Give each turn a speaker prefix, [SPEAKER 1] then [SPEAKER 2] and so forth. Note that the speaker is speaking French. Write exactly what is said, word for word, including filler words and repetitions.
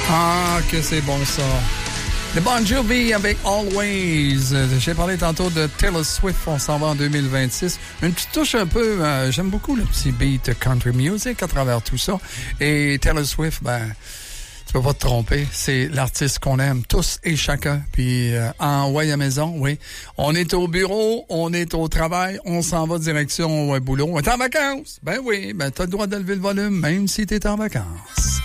[SPEAKER 1] Ah, que c'est bon ça. The Bon Jovi avec Always. J'ai parlé tantôt de Taylor Swift. On s'en va en deux mille vingt-six. Une petite touche un peu... Euh, j'aime beaucoup le petit beat country music à travers tout ça. Et Taylor Swift, ben... Tu peux pas te tromper. C'est l'artiste qu'on aime tous et chacun. Puis euh, en ouais à maison, oui. On est au bureau, on est au travail, on s'en va direction au boulot. On est en vacances. Ben oui, ben t'as le droit d'élever le volume même si t'es en vacances.